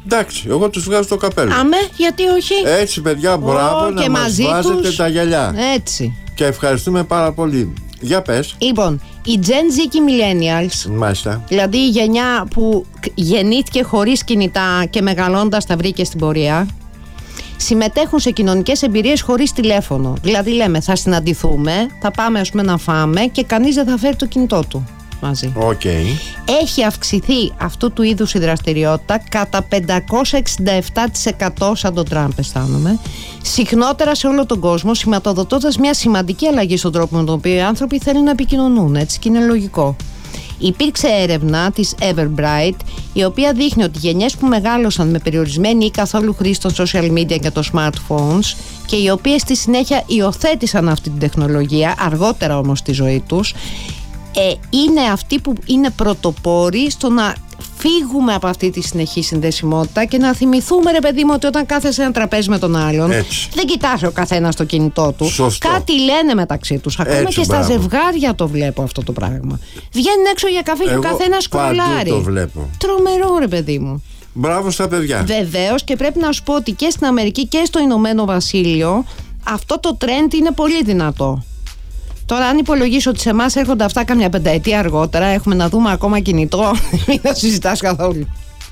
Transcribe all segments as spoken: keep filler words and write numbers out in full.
Εντάξει, εγώ τους βγάζω το καπέλο. Αμέ, γιατί όχι. Έτσι, παιδιά, μπράβο, oh, να μας βάζετε τους τα γυαλιά. Έτσι. Και ευχαριστούμε πάρα πολύ. Για πες. Λοιπόν, οι Gen Z και οι Millennials, μάλιστα, δηλαδή η γενιά που γεννήθηκε χωρίς κινητά και μεγαλώντας τα βρήκε στην πορεία, συμμετέχουν σε κοινωνικές εμπειρίες χωρίς τηλέφωνο. Δηλαδή λέμε, θα συναντηθούμε, θα πάμε ας πούμε να φάμε και κανείς δεν θα φέρει το κινητό του μαζί. Okay. Έχει αυξηθεί αυτού του είδους η δραστηριότητα κατά πεντακόσια εξήντα επτά τοις εκατό, σαν τον Τραμπ αισθάνομαι, συχνότερα σε όλο τον κόσμο, σηματοδοτώντας μια σημαντική αλλαγή στον τρόπο με τον οποίο οι άνθρωποι θέλουν να επικοινωνούν, έτσι, και είναι λογικό. Υπήρξε έρευνα της Everbright, η οποία δείχνει ότι οι γενιές που μεγάλωσαν με περιορισμένη ή καθόλου χρήση των social media και των smartphones και οι οποίες στη συνέχεια υιοθέτησαν αυτή την τεχνολογία, αργότερα όμως στη ζωή τους, ε, είναι αυτοί που είναι πρωτοπόροι στο να φύγουμε από αυτή τη συνεχή συνδεσιμότητα και να θυμηθούμε, ρε παιδί μου, ότι όταν κάθεσαι σε ένα τραπέζι με τον άλλον, έτσι, δεν κοιτάζει ο καθένας το κινητό του. Σωστό. Κάτι λένε μεταξύ τους. Ακόμα έτσι, και στα μπράβο. Ζευγάρια το βλέπω αυτό το πράγμα. Βγαίνουν έξω για καφέ και ο καθένας σκρολάρει. Το βλέπω. Τρομερό, ρε παιδί μου. Μπράβο στα παιδιά. Βεβαίως, και πρέπει να σου πω ότι και στην Αμερική και στο Ηνωμένο Βασίλειο αυτό το trend είναι πολύ δυνατό. Τώρα, αν υπολογίσω ότι σε εμάς έρχονται αυτά καμιά πενταετία αργότερα, έχουμε να δούμε ακόμα κινητό, μην το συζητάς καθόλου.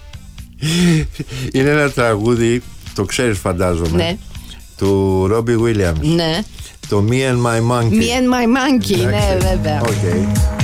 Είναι ένα τραγούδι, το ξέρεις φαντάζομαι, ναι, του Robbie Williams. Ναι. Το Me and My Monkey. Me and My Monkey, ναι, βέβαια. Okay.